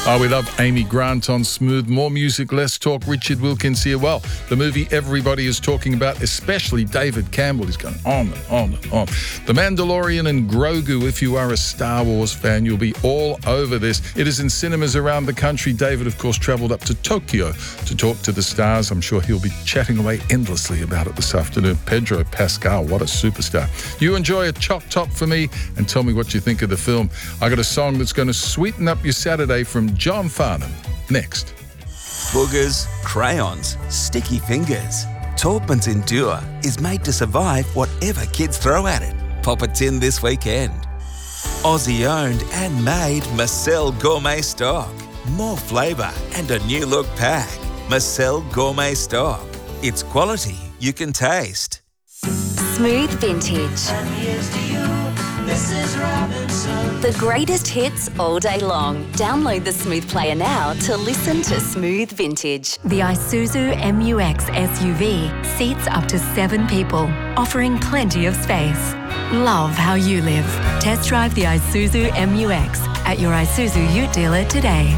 Oh, we love Amy Grant on Smooth. More music, less talk. Richard Wilkins here. Well, the movie everybody is talking about, especially David Campbell, is going on and on and on. The Mandalorian and Grogu. If you are a Star Wars fan, you'll be all over this. It is in cinemas around the country. David, of course, travelled up to Tokyo to talk to the stars. I'm sure he'll be chatting away endlessly about it this afternoon. Pedro Pascal, what a superstar. You enjoy a Choc Top for me and tell me what you think of the film. I got a song that's going to sweeten up your Saturday from John Farnham. Next. Boogers, crayons, sticky fingers. Taubman's Endure is made to survive whatever kids throw at it. Pop a tin this weekend. Aussie owned and made Marcel Gourmet Stock. More flavour and a new look pack. Marcel Gourmet Stock. It's quality you can taste. Smooth Vintage. And here's to you, Mrs. Robinson. The greatest hits all day long. Download the Smooth Player now to listen to Smooth Vintage. The Isuzu MU-X SUV seats up to 7 people, offering plenty of space. Love how you live. Test drive the Isuzu MU-X at your Isuzu Ute dealer today.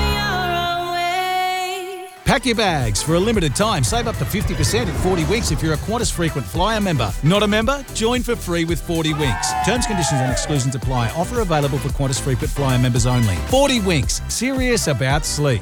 Pack your bags. For a limited time, save up to 50% at 40 Winks if you're a Qantas Frequent Flyer member. Not a member? Join for free with 40 Winks. Terms, conditions and exclusions apply. Offer available for Qantas Frequent Flyer members only. 40 Winks. Serious about sleep.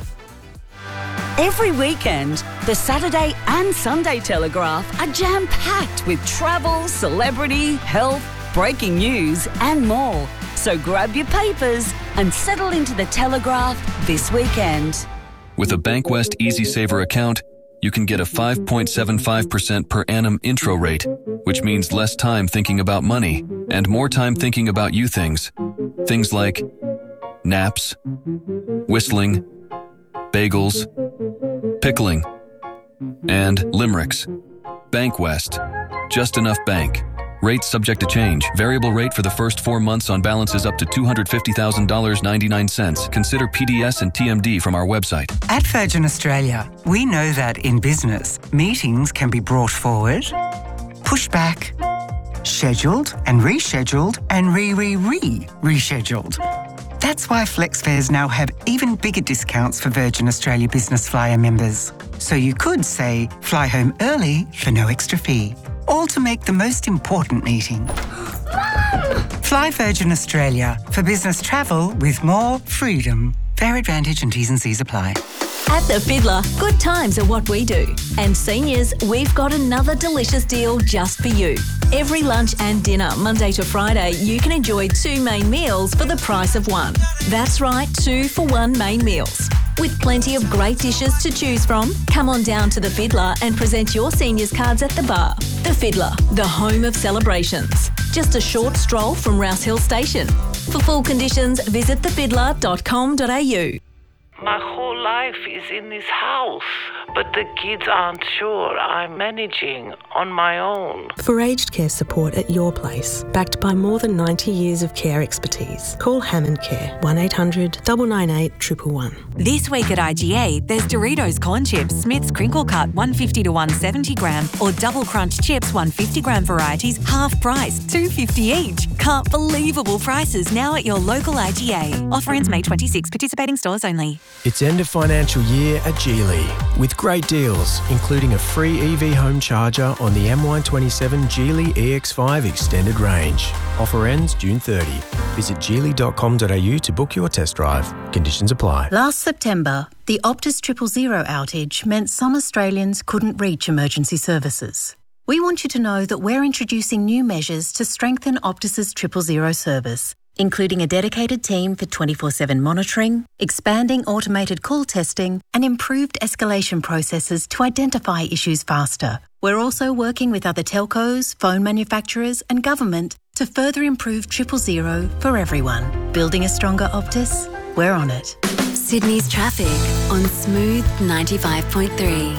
Every weekend, the Saturday and Sunday Telegraph are jam-packed with travel, celebrity, health, breaking news and more. So grab your papers and settle into the Telegraph this weekend. With a Bankwest Easy Saver account, you can get a 5.75% per annum intro rate, which means less time thinking about money and more time thinking about you things. Things like naps, whistling, bagels, pickling, and limericks. Bankwest. Just enough bank. Rates subject to change. Variable rate for the first 4 months on balances up to $250,000.99. Consider PDS and TMD from our website. At Virgin Australia, we know that in business, meetings can be brought forward, pushed back, scheduled and rescheduled and rescheduled. That's why FlexFares now have even bigger discounts for Virgin Australia Business Flyer members. So you could say, fly home early for no extra fee. All to make the most important meeting. Fly Virgin Australia for business travel with more freedom. Fare advantage and T's and C's apply. At The Fiddler, good times are what we do. And seniors, we've got another delicious deal just for you. Every lunch and dinner, Monday to Friday, you can enjoy 2 main meals for the price of 1. That's right, 2 for 1 main meals. With plenty of great dishes to choose from, come on down to The Fiddler and present your seniors cards at the bar. The Fiddler, the home of celebrations. Just a short stroll from Rouse Hill Station. For full conditions, visit thefiddler.com.au. My whole life is in this house, but the kids aren't sure I'm managing on my own. For aged care support at your place, backed by more than 90 years of care expertise, call Hammond Care, 1800 998 111. This week at IGA, there's Doritos Corn Chips, Smith's Crinkle Cut 150 to 170 gram, or Double Crunch Chips 150 gram varieties, half price, $2.50 each. Can't believable prices now at your local IGA. Offer ends May 26, participating stores only. It's end of financial year at Geely, with great deals, including a free EV home charger on the MY27 Geely EX5 Extended Range. Offer ends June 30. Visit geely.com.au to book your test drive. Conditions apply. Last September, the Optus 000 outage meant some Australians couldn't reach emergency services. We want you to know that we're introducing new measures to strengthen Optus's 000 service, including a dedicated team for 24/7 monitoring, expanding automated call testing, and improved escalation processes to identify issues faster. We're also working with other telcos, phone manufacturers, and government to further improve 000 for everyone. Building a stronger Optus? We're on it. Sydney's traffic on Smooth 95.3.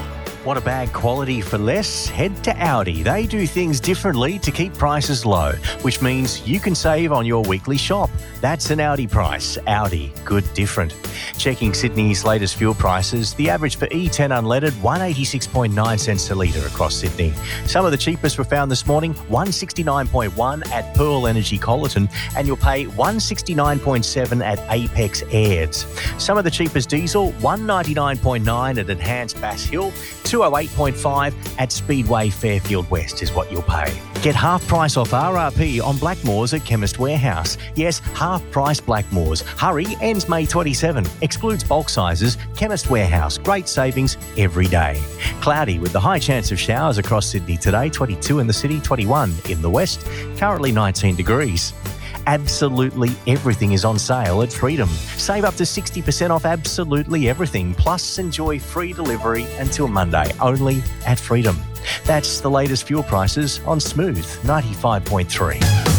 Want a bag quality for less? Head to Audi. They do things differently to keep prices low, which means you can save on your weekly shop. That's an Audi price. Audi. Good different. Checking Sydney's latest fuel prices, the average for E10 unleaded 186.9 cents a litre across Sydney. Some of the cheapest were found this morning, 169.1 at Pearl Energy Colleton, and you'll pay 169.7 at Apex Aids. Some of the cheapest diesel, 199.9 at Enhanced Bass Hill, 208.5 at Speedway Fairfield West is what you'll pay. Get half price off RRP on Blackmores at Chemist Warehouse. Yes, half price Blackmores. Hurry, ends May 27. Excludes bulk sizes. Chemist Warehouse. Great savings every day. Cloudy with the high chance of showers across Sydney today. 22 in the city, 21 in the west. Currently 19 degrees. Absolutely everything is on sale at Freedom. Save up to 60% off absolutely everything, plus enjoy free delivery until Monday, only at Freedom. That's the latest fuel prices on Smooth 95.3.